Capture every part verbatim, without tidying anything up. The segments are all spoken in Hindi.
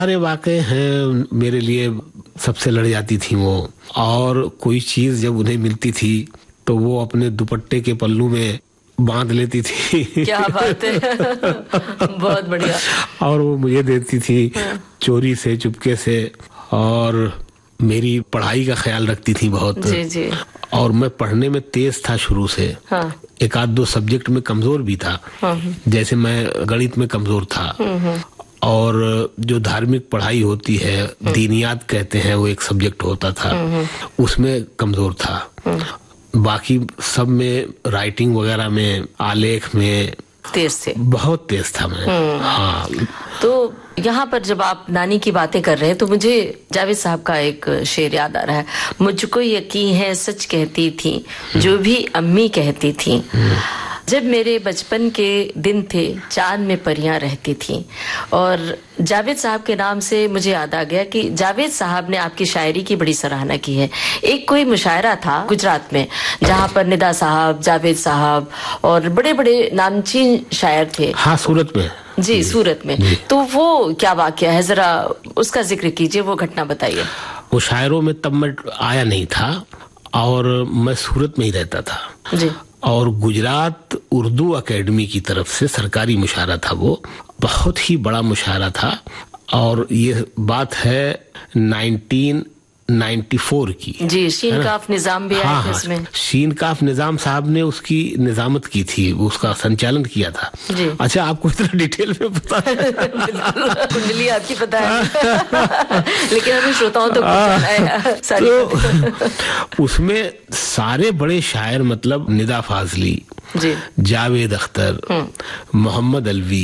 सारे वाकये हैं मेरे लिए, सबसे लड़ जाती थी वो, और कोई चीज जब उन्हें मिलती थी तो वो अपने दुपट्टे के पल्लू में बांध लेती थी। क्या बात है। बहुत बढ़िया। और वो मुझे देती थी चोरी से, चुपके से, और मेरी पढ़ाई का ख्याल रखती थी बहुत। जी जी। और मैं पढ़ने में तेज था शुरू से। हाँ। एक आध दो सब्जेक्ट में कमजोर भी था। हाँ। जैसे मैं गणित में कमजोर था, और जो धार्मिक पढ़ाई होती है, दीनियात कहते हैं, वो एक सब्जेक्ट होता था, उसमें कमजोर था। बाकी सब में, राइटिंग वगैरह में, आलेख में तेज थे, बहुत तेज था मैं। हाँ। तो यहाँ पर जब आप नानी की बातें कर रहे हैं तो मुझे जावेद साहब का एक शेर याद आ रहा है। मुझको यकीन है सच कहती थी जो भी अम्मी कहती थी, जब मेरे बचपन के दिन थे चांद में परियां रहती थीं। और जावेद साहब के नाम से मुझे याद आ गया कि जावेद साहब ने आपकी शायरी की बड़ी सराहना की है। एक कोई मुशायरा था गुजरात में जहां पर निदा साहब, जावेद साहब और बड़े बड़े नामचीन शायर थे। हाँ, सूरत में। जी, जी सूरत में। जी। तो वो क्या वाकया है, जरा उसका जिक्र कीजिए, वो घटना बताइए। वो शायरों में तब मैं आया नहीं था और मैं सूरत में ही रहता था। जी। और गुजरात उर्दू एकेडमी की तरफ से सरकारी मुशायरा था, वो बहुत ही बड़ा मुशायरा था। और ये बात है नाइनटीन नाइंटी फोर की। जी, शीन काफ निजाम भी आया था इसमें। शीन काफ निजाम साहब ने उसकी निजामत की थी, उसका संचालन किया था। जी। अच्छा, आपको इतना डिटेल में पता है? कुंडली आपकी पता है। लेकिन हमें श्रोताओं तो सारी तो उसमें सारे बड़े शायर, मतलब निदा फाजली, जावेद अख्तर, मोहम्मद अलवी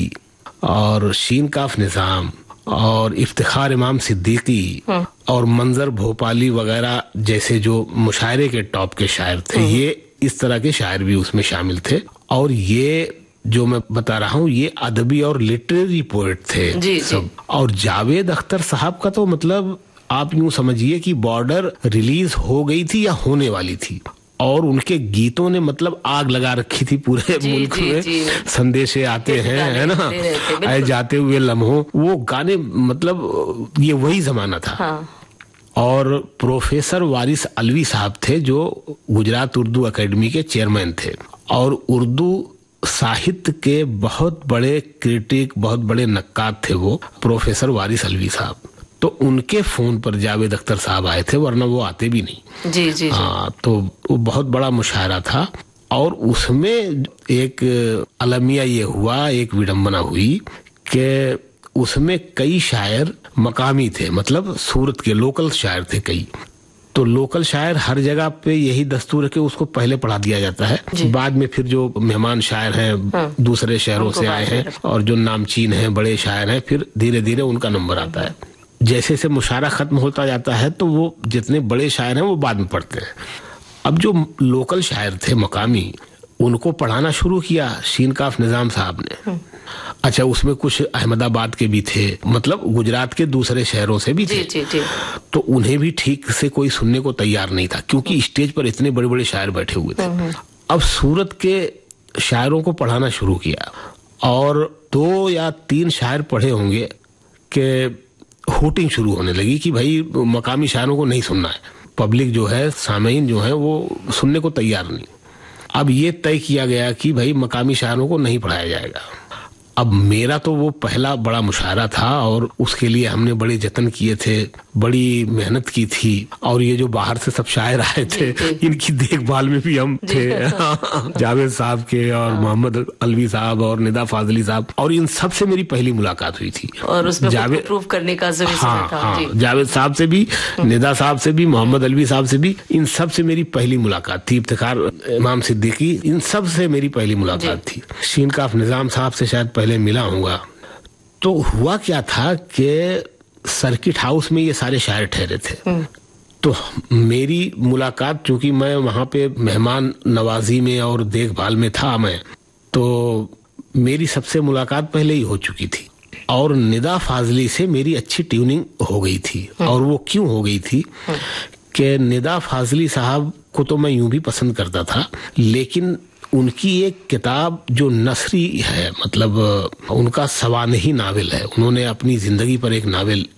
और शीन काफ निजाम और इफ्तिखार इमाम सिद्दीकी और मंजर भोपाली वगैरह जैसे जो मुशायरे के टॉप के शायर थे, ये इस तरह के शायर भी उसमें शामिल थे। और ये जो मैं बता रहा हूँ, ये अदबी और लिटरेरी पोएट थे। जी, सब। जी। और जावेद अख्तर साहब का तो मतलब आप यूं समझिए कि बॉर्डर रिलीज हो गई थी या होने वाली थी, और उनके गीतों ने मतलब आग लगा रखी थी पूरे जी, मुल्क जी, में। जी। संदेशे आते हैं, है ना, आए जाते हुए लम्हों, वो गाने, मतलब ये वही जमाना था। हाँ। और प्रोफेसर वारिस अलवी साहब थे जो गुजरात उर्दू एकेडमी के चेयरमैन थे, और उर्दू साहित्य के बहुत बड़े क्रिटिक, बहुत बड़े नक्काद थे वो प्रोफेसर वारिस अलवी साहब। तो उनके फोन पर जावेद अख्तर साहब आए थे, वरना वो आते भी नहीं। जी जी। हाँ, तो वो बहुत बड़ा मुशायरा था, और उसमें एक अलमिया ये हुआ, एक विडंबना हुई कि उसमें कई शायर मकामी थे, मतलब सूरत के लोकल शायर थे कई। तो लोकल शायर हर जगह पे यही दस्तूर है कि उसको पहले पढ़ा दिया जाता है, बाद में फिर जो मेहमान शायर हैं, हाँ, दूसरे शहरों से आए हैं और जो नामचीन हैं, बड़े शायर हैं, फिर धीरे धीरे उनका नंबर आता है। जैसे से मुशायरा खत्म होता जाता है तो वो जितने बड़े शायर हैं वो बाद में पढ़ते हैं। अब जो लोकल शायर थे मकामी, उनको पढ़ाना शुरू किया शीन काफ निजाम साहब ने। अच्छा, उसमें कुछ अहमदाबाद के भी थे, मतलब गुजरात के दूसरे शहरों से भी थे। जी, जी। तो उन्हें भी ठीक से कोई सुनने को तैयार नहीं था, क्योंकि स्टेज पर इतने बड़े बड़े शायर बैठे हुए थे। अब सूरत के शायरों को पढ़ाना शुरू किया, और दो या तीन शायर पढ़े होंगे कि हुटिंग शुरू होने लगी कि भाई मकामी शायरों को नहीं सुनना है। पब्लिक जो है, सामीन जो है, वो सुनने को तैयार नहीं। अब ये तय किया गया कि भाई मकामी शायरों को नहीं पढ़ाया जाएगा। अब मेरा तो वो पहला बड़ा मुशायरा था, और उसके लिए हमने बड़े जतन किए थे, बड़ी मेहनत की थी, और ये जो बाहर से सब शायर आए थे, इनकी देखभाल में भी हम थे। जावेद साहब के और मोहम्मद अलवी साहब और निदा फाजली साहब, और इन सब से मेरी पहली मुलाकात हुई थी। और उसमें जावेद प्रूव करने का हाँ, था। हाँ, जावेद साहब से भी, निदा साहब से भी, मोहम्मद अलवी साहब से भी, इन सब से मेरी पहली मुलाकात थी। इफ्तिखार इमाम सिद्दीकी, इन सब से मेरी पहली मुलाकात थी। शीन काफ निजाम साहब से शायद पहले मिला हूँगा। तो हुआ क्या था कि सर्किट हाउस में ये सारे शायर ठहरे थे। तो मेरी मुलाकात, चूंकि मैं वहां पे मेहमान नवाजी में और देखभाल में था मैं, तो मेरी सबसे मुलाकात पहले ही हो चुकी थी, और निदा फाजली से मेरी अच्छी ट्यूनिंग हो गई थी। और वो क्यों हो गई थी कि निदा फाजली साहब को तो मैं यूं भी पसंद करता था, लेकिन उनकी एक किताब जो नसरी है, मतलब उनका सवानही नावल है, उन्होंने अपनी जिंदगी पर एक नावल